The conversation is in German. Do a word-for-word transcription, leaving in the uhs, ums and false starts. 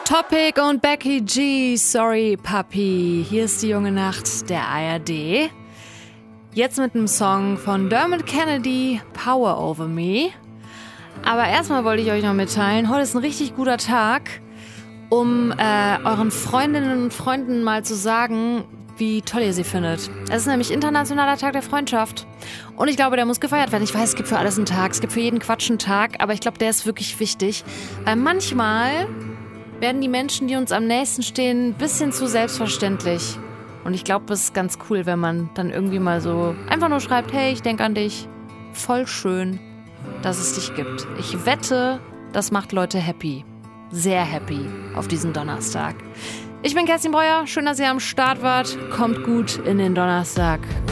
Topic und Becky G, Sorry Papi. Hier ist die junge Nacht der A R D. Jetzt mit einem Song von Dermot Kennedy, Power Over Me. Aber erstmal wollte ich euch noch mitteilen, heute ist ein richtig guter Tag, um äh, euren Freundinnen und Freunden mal zu sagen, wie toll ihr sie findet. Es ist nämlich Internationaler Tag der Freundschaft. Und ich glaube, der muss gefeiert werden. Ich weiß, es gibt für alles einen Tag, es gibt für jeden Quatsch einen Tag, aber ich glaube, der ist wirklich wichtig. Weil manchmal werden die Menschen, die uns am nächsten stehen, ein bisschen zu selbstverständlich. Und ich glaube, es ist ganz cool, wenn man dann irgendwie mal so einfach nur schreibt, hey, ich denke an dich. Voll schön, dass es dich gibt. Ich wette, das macht Leute happy. Sehr happy auf diesen Donnerstag. Ich bin Kerstin Breuer, schön, dass ihr am Start wart. Kommt gut in den Donnerstag.